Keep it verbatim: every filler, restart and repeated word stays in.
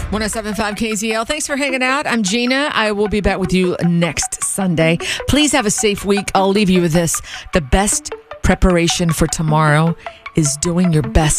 one oh seven point five K Z L. Thanks for hanging out. I'm Gina. I will be back with you next Sunday. Please have a safe week. I'll leave you with this. The best preparation for tomorrow is doing your best